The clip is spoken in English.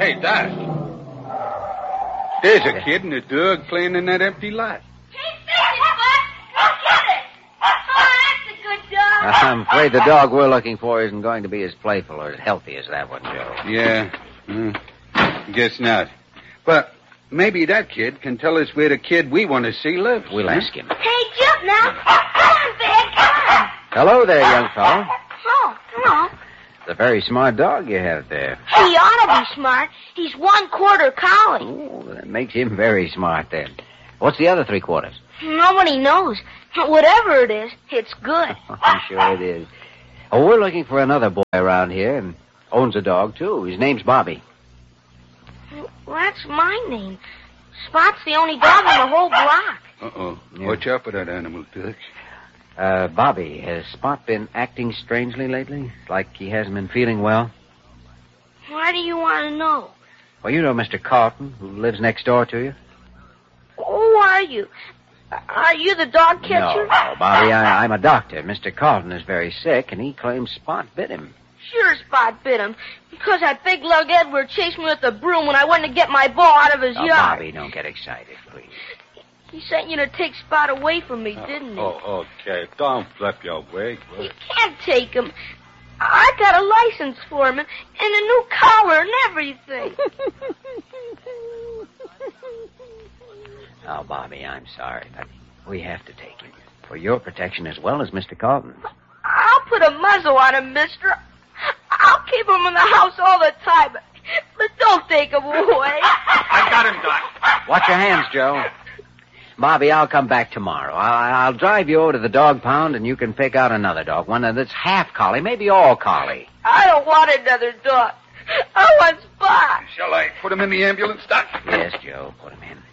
Hey, Doc. There's a kid and a dog playing in that empty lot. Hey, fishing, Bud. Go get it. Oh, that's a good dog. I'm afraid the dog we're looking for isn't going to be as playful or as healthy as that one, Joe. Yeah. Guess not. But maybe that kid can tell us where the kid we want to see lives. We'll ask him. Hey, jump now. Come on, Big. Come on. Hello there, young fellow. Oh, hello. It's a very smart dog you have there. He ought to be smart. He's 1/4 collie. Oh, that makes him very smart then. What's the other 3/4? Nobody knows. Whatever it is, it's good. I'm sure it is. Oh, we're looking for another boy around here and owns a dog, too. His name's Bobby. Well, that's my name. Spot's the only dog in the whole block. Uh-oh. Yeah. Watch out for that animal, Doc. Bobby, has Spot been acting strangely lately? Like he hasn't been feeling well? Why do you want to know? Well, you know Mr. Carlton, who lives next door to you? Who are you? Are you the dog catcher? No, Bobby, I'm a doctor. Mr. Carlton is very sick, and he claims Spot bit him. Sure Spot bit him. Because that big lug Edward chased me with a broom when I went to get my ball out of his Now, yard. Bobby, don't get excited, please. He sent you to take Spot away from me, didn't he? Oh, okay. Don't flip your wig. You can't take him. I got a license for him and a new collar and everything. Oh, Bobby, I'm sorry, but we have to take him. For your protection as well as Mr. Carlton's. I'll put a muzzle on him, mister. I'll keep him in the house all the time, but don't take him away. I got him, Doc. Watch your hands, Joe. Bobby, I'll come back tomorrow. I'll drive you over to the dog pound, and you can pick out another dog. One that's half collie, maybe all collie. I don't want another dog. I want Spot. Shall I put him in the ambulance, Doc? Yes, Joe, put him in.